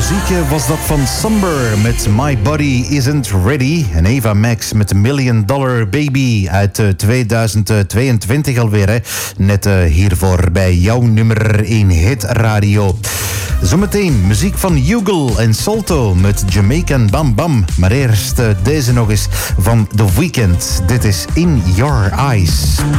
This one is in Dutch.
muziek was dat van Somber met My Body Isn't Ready. En Eva Max met $1 Million Baby uit 2022 alweer. Hè. Net hiervoor bij jouw nummer 1 hit radio. Zometeen muziek van Hugo en Salto met Jamaican Bam Bam. Maar eerst deze nog eens van The Weeknd. Dit is In Your Eyes.